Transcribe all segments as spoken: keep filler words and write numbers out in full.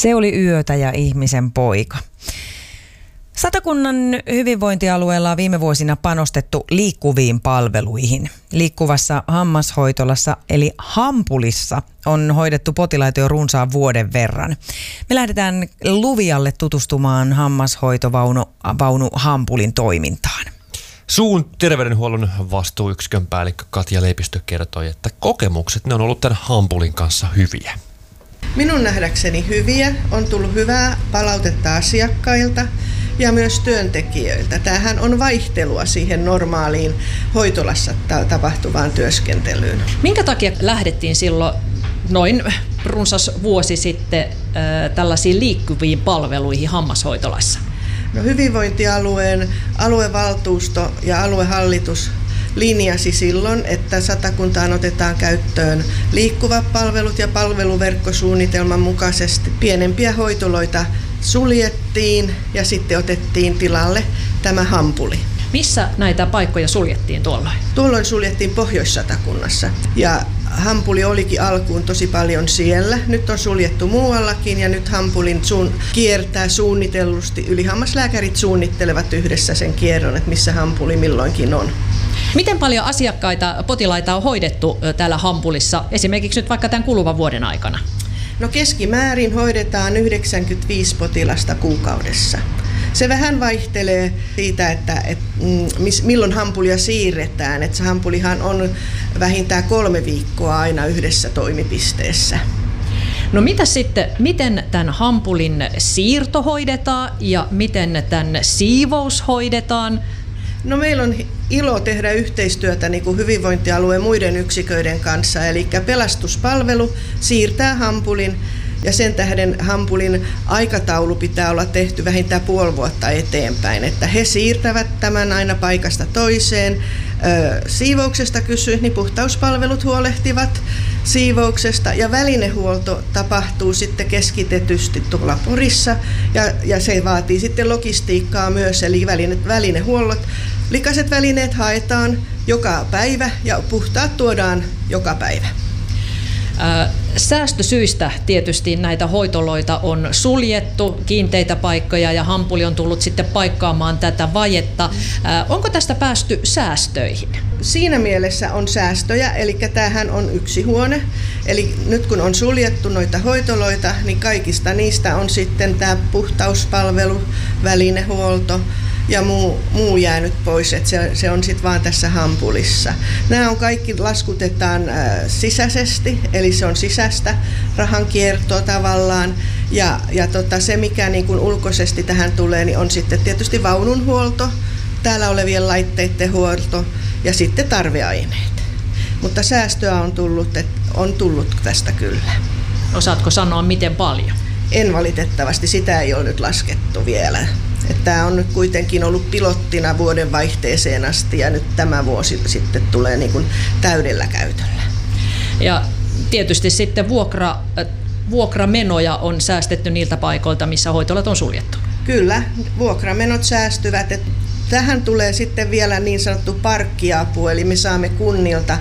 Se oli yötä ja ihmisen poika. Satakunnan hyvinvointialueella on viime vuosina panostettu liikkuviin palveluihin. Liikkuvassa hammashoitolassa eli Hampulissa on hoidettu potilaita jo runsaan vuoden verran. Me lähdetään Luvialle tutustumaan hammashoitovaunu vaunu Hampulin toimintaan. Suun terveydenhuollon vastuuyksikön päällikkö Katja Leipistö kertoi, että kokemukset ne on ollut tämän Hampulin kanssa hyviä. Minun nähdäkseni hyviä, on tullut hyvää palautetta asiakkailta ja myös työntekijöiltä. Tämähän on vaihtelua siihen normaaliin hoitolassa tapahtuvaan työskentelyyn. Minkä takia lähdettiin silloin noin runsas vuosi sitten äh, tällaisiin liikkuviin palveluihin hammashoitolassa? No, hyvinvointialueen aluevaltuusto ja aluehallitus linjasi silloin, että Satakuntaan otetaan käyttöön liikkuvat palvelut ja palveluverkkosuunnitelman mukaisesti pienempiä hoitoloita suljettiin ja sitten otettiin tilalle tämä Hampuli. Missä näitä paikkoja suljettiin tuolloin? Tuolloin suljettiin Pohjois-Satakunnassa ja Hampuli olikin alkuun tosi paljon siellä. Nyt on suljettu muuallakin ja nyt Hampulin suun kiertää suunnitellusti. Ylihammaslääkärit suunnittelevat yhdessä sen kierron, että missä Hampuli milloinkin on. Miten paljon asiakkaita, potilaita on hoidettu täällä Hampulissa, esimerkiksi nyt vaikka tämän kuluvan vuoden aikana? No, keskimäärin hoidetaan yhdeksänkymmentäviisi potilasta kuukaudessa. Se vähän vaihtelee siitä, että, että milloin Hampulia siirretään. Että se Hampulihan on vähintään kolme viikkoa aina yhdessä toimipisteessä. No mitä sitten, miten tämän Hampulin siirto hoidetaan ja miten tämän siivous hoidetaan? No, meillä on ilo tehdä yhteistyötä niin kuin hyvinvointialueen muiden yksiköiden kanssa, eli pelastuspalvelu siirtää Hampulin ja sen tähden Hampulin aikataulu pitää olla tehty vähintään puoli vuotta eteenpäin, että he siirtävät tämän aina paikasta toiseen. Siivouksesta kysyy, niin puhtauspalvelut huolehtivat siivouksesta ja välinehuolto tapahtuu sitten keskitetysti tuolla Porissa ja, ja se vaatii sitten logistiikkaa myös, eli väline, välinehuollot. Likaiset välineet haetaan joka päivä ja puhtaat tuodaan joka päivä. Säästösyistä tietysti näitä hoitoloita on suljettu, kiinteitä paikkoja, ja Hampuli on tullut sitten paikkaamaan tätä vajetta. Onko tästä päästy säästöihin? Siinä mielessä on säästöjä, eli tämähän on yksi huone. Eli nyt kun on suljettu noita hoitoloita, niin kaikista niistä on sitten tämä puhtauspalvelu, välinehuolto ja muu, muu jäänyt pois, että se, se on sitten vaan tässä Hampulissa. Nämä on kaikki laskutetaan äh, sisäisesti, eli se on sisäistä rahankiertoa tavallaan, ja, ja tota, se mikä niin kun ulkoisesti tähän tulee, niin on sitten tietysti vaununhuolto, täällä olevien laitteiden huolto ja sitten tarveaineet. Mutta säästöä on tullut, et, on tullut tästä kyllä. Osaatko sanoa miten paljon? En valitettavasti, sitä ei ole nyt laskettu vielä. Tämä on nyt kuitenkin ollut pilottina vuoden vaihteeseen asti ja nyt tämä vuosi sitten tulee niin kuin täydellä käytöllä. Ja tietysti sitten vuokra, vuokramenoja on säästetty niiltä paikoilta, missä hoitolat on suljettu. Kyllä, vuokramenot säästyvät. Että tähän tulee sitten vielä niin sanottu parkkiapu, eli me saamme kunnilta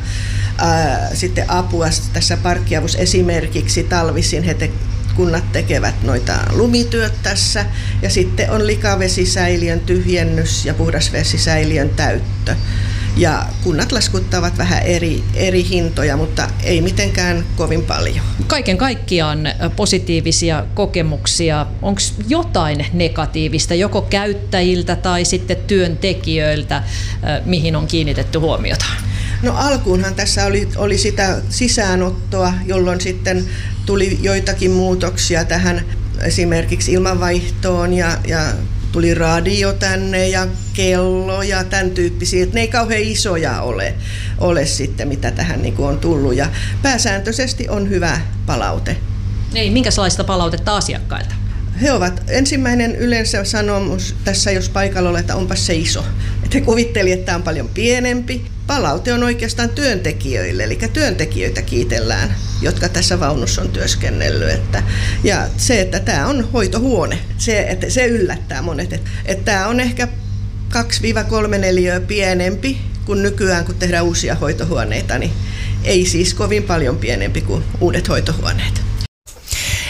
ää, sitten apua tässä parkkiavussa esimerkiksi talvisin he te- kunnat tekevät noita lumityöt tässä ja sitten on likavesisäiliön tyhjennys ja puhdasvesisäiliön täyttö. Ja kunnat laskuttavat vähän eri, eri hintoja, mutta ei mitenkään kovin paljon. Kaiken kaikkiaan positiivisia kokemuksia. Onko jotain negatiivista joko käyttäjiltä tai sitten työntekijöiltä, mihin on kiinnitetty huomiota? No, alkuunhan tässä oli, oli sitä sisäänottoa, jolloin sitten tuli joitakin muutoksia tähän esimerkiksi ilmanvaihtoon ja, ja tuli radio tänne ja kello ja tämän tyyppisiä. Ne ei kauhean isoja ole, ole sitten, mitä tähän niin kuin on tullut. Ja pääsääntöisesti on hyvä palaute. Ei, minkälaista palautetta asiakkailta? He ovat ensimmäinen yleensä sanomus tässä, jos paikalla ole, että onpas se iso. Että he kuvittelivat, että tämä on paljon pienempi. Palaute on oikeastaan työntekijöille, eli työntekijöitä kiitellään, jotka tässä vaunussa on työskennellyt. Että, ja se, että tämä on hoitohuone, se, että se yllättää monet. Että, että tämä on ehkä kaksi kolme neliöä pienempi kuin nykyään, kun tehdään uusia hoitohuoneita, niin ei siis kovin paljon pienempi kuin uudet hoitohuoneet.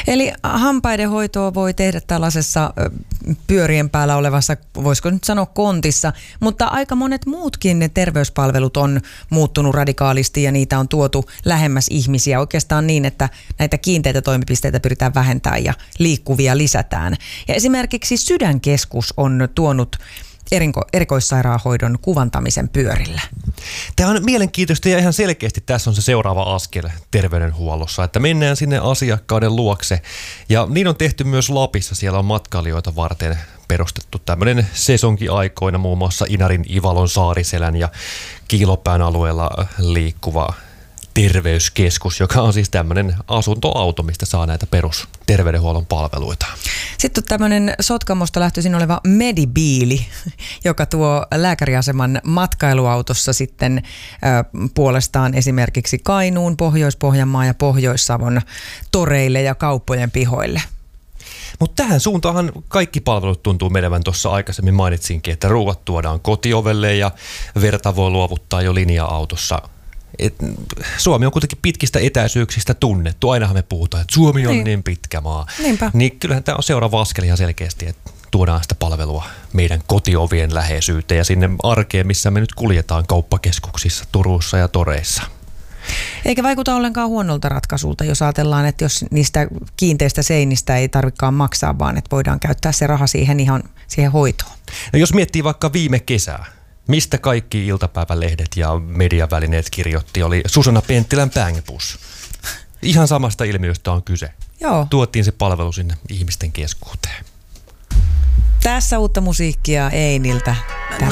Eli hampaiden hoitoa voi tehdä tällaisessa pyörien päällä olevassa, voisiko nyt sanoa kontissa, mutta aika monet muutkin ne terveyspalvelut on muuttunut radikaalisti ja niitä on tuotu lähemmäs ihmisiä oikeastaan niin, että näitä kiinteitä toimipisteitä pyritään vähentämään ja liikkuvia lisätään. Ja esimerkiksi Sydänkeskus on tuonut Erinko, erikoissairaanhoidon kuvantamisen pyörillä. Tämä on mielenkiintoista ja ihan selkeästi tässä on se seuraava askel terveydenhuollossa, että mennään sinne asiakkaiden luokse. Ja niin on tehty myös Lapissa, siellä on matkailijoita varten perustettu tämmöinen sesonkiaikoina muun muassa Inarin, Ivalon, Saariselän ja Kiilopään alueella liikkuva terveyskeskus, joka on siis tämmöinen asuntoauto, mistä saa näitä perusterveydenhuollon palveluita. Sitten on tämmöinen Sotkamosta lähtöisin oleva Medibiili, joka tuo lääkäriaseman matkailuautossa sitten äh, puolestaan esimerkiksi Kainuun, Pohjois-Pohjanmaa ja Pohjois-Savon toreille ja kauppojen pihoille. Mutta tähän suuntaanhan kaikki palvelut tuntuu menevän. Tuossa aikaisemmin mainitsinkin, että ruuat tuodaan kotiovelle ja verta voi luovuttaa jo linja-autossa. Et Suomi on kuitenkin pitkistä etäisyyksistä tunnettu. Ainahan me puhutaan, että Suomi on niin, niin pitkä maa. Niinpä. Niin kyllähän tämä on seuraava askel ihan selkeästi, että tuodaan sitä palvelua meidän kotiovien läheisyyteen ja sinne arkeen, missä me nyt kuljetaan kauppakeskuksissa, Turussa ja toreissa. Eikä vaikuta ollenkaan huonolta ratkaisulta, jos ajatellaan, että jos niistä kiinteistä seinistä ei tarvikaan maksaa, vaan että voidaan käyttää se raha siihen ihan siihen hoitoon. No jos miettii vaikka viime kesää, mistä kaikki iltapäivälehdet ja mediavälineet kirjoitti, oli Susanna Penttilän Bang-bus. Ihan samasta ilmiöstä on kyse. Joo. Tuotiin se palvelu sinne ihmisten keskuuteen. Tässä uutta musiikkia Einiltä.